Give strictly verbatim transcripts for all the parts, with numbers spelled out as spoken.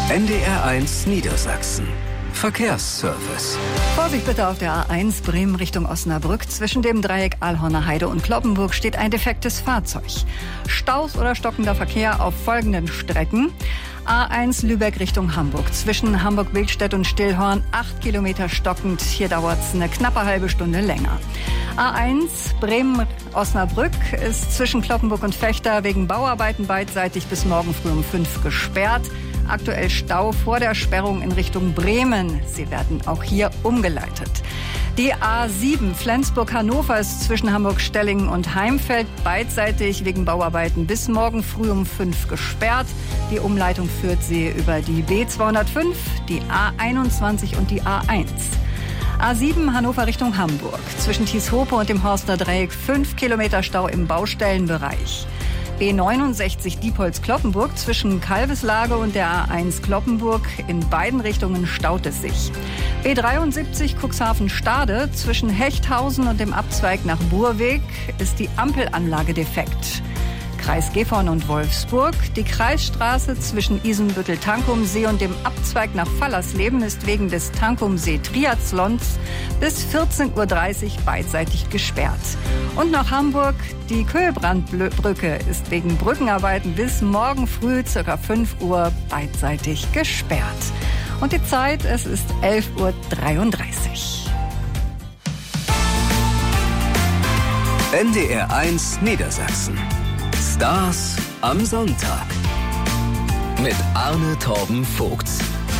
N D R eins Niedersachsen. Verkehrsservice. Vorsicht bitte auf der A eins Bremen Richtung Osnabrück. Zwischen dem Dreieck Alhorner Heide und Cloppenburg steht ein defektes Fahrzeug. Staus oder stockender Verkehr auf folgenden Strecken. A eins Lübeck Richtung Hamburg. Zwischen Hamburg-Bildstedt und Stillhorn acht Kilometer stockend. Hier dauert es eine knappe halbe Stunde länger. A eins Bremen-Osnabrück ist zwischen Cloppenburg und Vechta wegen Bauarbeiten beidseitig bis morgen früh um fünf gesperrt. Aktuell Stau vor der Sperrung in Richtung Bremen. Sie werden auch hier umgeleitet. Die A sieben Flensburg-Hannover ist zwischen Hamburg-Stellingen und Heimfeld beidseitig wegen Bauarbeiten bis morgen früh um fünf gesperrt. Die Umleitung führt sie über die B zweihundertfünf, die A einundzwanzig und die A eins. A sieben Hannover Richtung Hamburg. Zwischen Tieshope und dem Horster Dreieck fünf Kilometer Stau im Baustellenbereich. B neunundsechzig Diepholz-Kloppenburg zwischen Kalveslage und der A eins Kloppenburg. In beiden Richtungen staut es sich. B dreiundsiebzig Cuxhaven-Stade zwischen Hechthausen und dem Abzweig nach Burweg ist die Ampelanlage defekt. Kreis Gifhorn und Wolfsburg. Die Kreisstraße zwischen Isenbüttel-Tankumsee und dem Abzweig nach Fallersleben ist wegen des Tankumsee-Triathlons bis vierzehn Uhr dreißig beidseitig gesperrt. Und nach Hamburg, die Köhlbrandbrücke ist wegen Brückenarbeiten bis morgen früh ca. fünf Uhr beidseitig gesperrt. Und die Zeit, es ist elf Uhr dreiunddreißig. N D R eins Niedersachsen. Stars am Sonntag. Mit Arne Torben Vogts.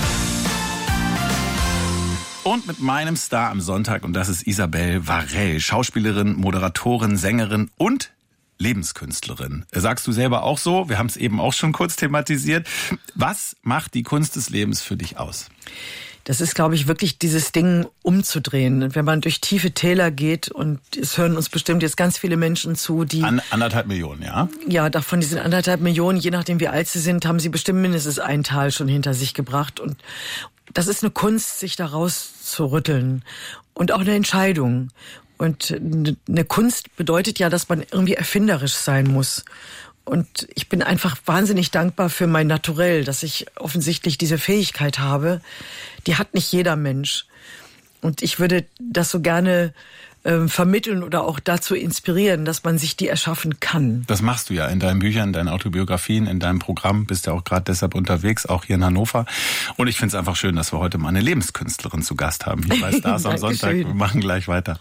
Und mit meinem Star am Sonntag, und das ist Isabel Varell, Schauspielerin, Moderatorin, Sängerin und Lebenskünstlerin. Sagst du selber auch so? Wir haben es eben auch schon kurz thematisiert. Was macht die Kunst des Lebens für dich aus? Das ist, glaube ich, wirklich dieses Ding umzudrehen. Wenn man durch tiefe Täler geht, und es hören uns bestimmt jetzt ganz viele Menschen zu, die... An, anderthalb Millionen, ja? Ja, davon diesen anderthalb Millionen, je nachdem wie alt sie sind, haben sie bestimmt mindestens ein Tal schon hinter sich gebracht. Und das ist eine Kunst, sich da rauszurütteln. Und auch eine Entscheidung. Und eine Kunst bedeutet ja, dass man irgendwie erfinderisch sein muss. Und ich bin einfach wahnsinnig dankbar für mein Naturell, dass ich offensichtlich diese Fähigkeit habe. Die hat nicht jeder Mensch. Und ich würde das so gerne äh, vermitteln oder auch dazu inspirieren, dass man sich die erschaffen kann. Das machst du ja in deinen Büchern, in deinen Autobiografien, in deinem Programm. Bist ja auch gerade deshalb unterwegs, auch hier in Hannover. Und ich finde es einfach schön, dass wir heute mal eine Lebenskünstlerin zu Gast haben. Hier bei Stars am Sonntag. Wir machen gleich weiter.